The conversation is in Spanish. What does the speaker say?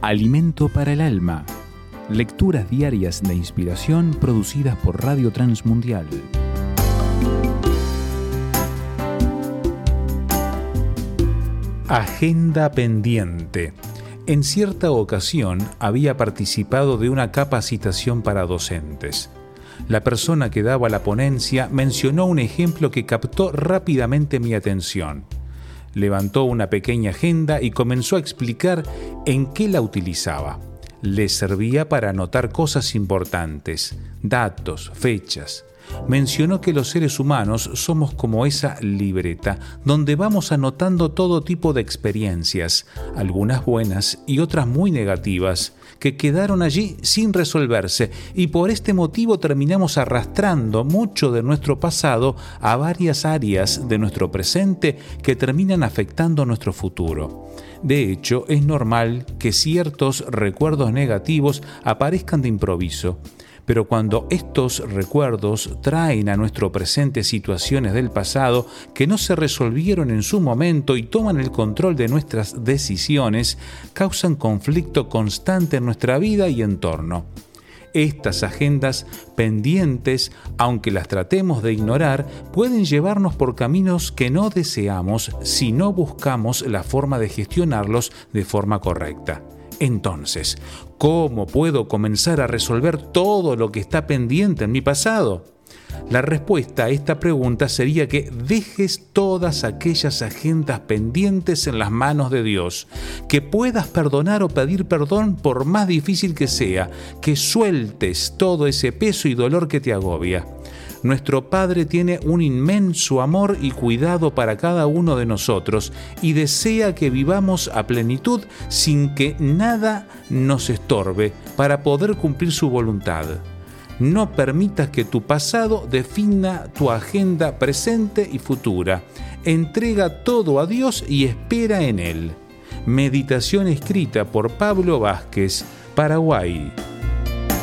Alimento para el alma. Lecturas diarias de inspiración producidas por Radio Transmundial. Agenda pendiente. En cierta ocasión había participado de una capacitación para docentes. La persona que daba la ponencia mencionó un ejemplo que captó rápidamente mi atención. Levantó una pequeña agenda y comenzó a explicar en qué la utilizaba. Le servía para anotar cosas importantes, datos, fechas. Mencionó que los seres humanos somos como esa libreta donde vamos anotando todo tipo de experiencias, algunas buenas y otras muy negativas, que quedaron allí sin resolverse, y por este motivo terminamos arrastrando mucho de nuestro pasado a varias áreas de nuestro presente que terminan afectando nuestro futuro. De hecho, es normal que ciertos recuerdos negativos aparezcan de improviso. Pero cuando estos recuerdos traen a nuestro presente situaciones del pasado que no se resolvieron en su momento y toman el control de nuestras decisiones, causan conflicto constante en nuestra vida y entorno. Estas agendas pendientes, aunque las tratemos de ignorar, pueden llevarnos por caminos que no deseamos si no buscamos la forma de gestionarlos de forma correcta. Entonces, ¿cómo puedo comenzar a resolver todo lo que está pendiente en mi pasado? La respuesta a esta pregunta sería que dejes todas aquellas agendas pendientes en las manos de Dios, que puedas perdonar o pedir perdón por más difícil que sea, que sueltes todo ese peso y dolor que te agobia. Nuestro Padre tiene un inmenso amor y cuidado para cada uno de nosotros y desea que vivamos a plenitud sin que nada nos estorbe para poder cumplir su voluntad. No permitas que tu pasado defina tu agenda presente y futura. Entrega todo a Dios y espera en Él. Meditación escrita por Pablo Vázquez, Paraguay.